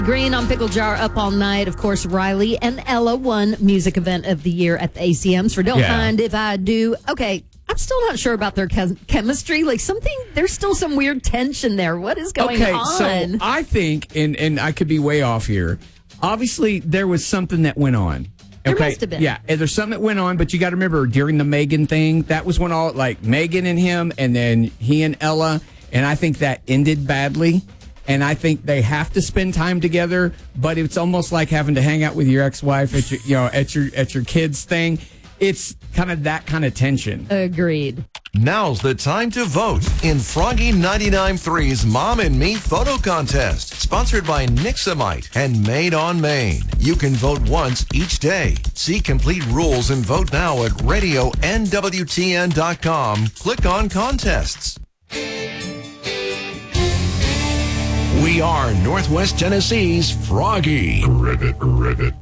Green on Pickle Jar up all night. Of course, Riley and Ella won Music Event of the Year at the ACMs for Don't Mind If I Do. Okay, I'm still not sure about their chemistry. Like there's still some weird tension there. What is going on? So I think, and I could be way off here, obviously there was something that went on. There must have been. Yeah, there's something that went on, but you got to remember during the Megan thing, that was when all, like, Megan and him, and then he and Ella, and I think that ended badly. And I think they have to spend time together, but it's almost like having to hang out with your ex-wife at your kids' thing. It's kind of that kind of tension. Agreed. Now's the time to vote in Froggy 99.3's Mom and Me photo contest, sponsored by Nixamite and Made on Maine. You can vote once each day. See complete rules and vote now at radionwtn.com. Click on contests. We are Northwest Tennessee's Froggy. Ribbit.